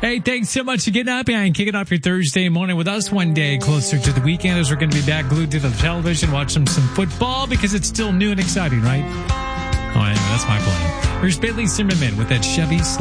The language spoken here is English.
Hey, thanks so much for getting up and kicking off your Thursday morning with us one day closer to the weekend as we're going to be back glued to the television watching some football because it's still new and exciting, right? Oh, anyway, that's my plan. Here's Bailey Zimmerman with that Chevy